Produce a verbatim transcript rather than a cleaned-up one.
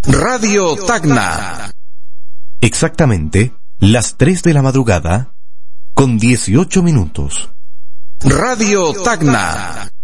Radio Tacna. Exactamente las tres de la madrugada con dieciocho minutos. Radio Tacna.